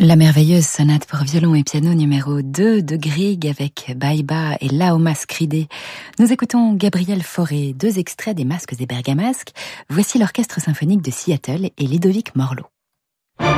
La merveilleuse sonate pour violon et piano numéro 2 de Grieg avec Baiba et Laoma Skridé. Nous écoutons Gabriel Fauré, 2 extraits des Masques et Bergamasques. Voici l'Orchestre symphonique de Seattle et Ludovic Morlot.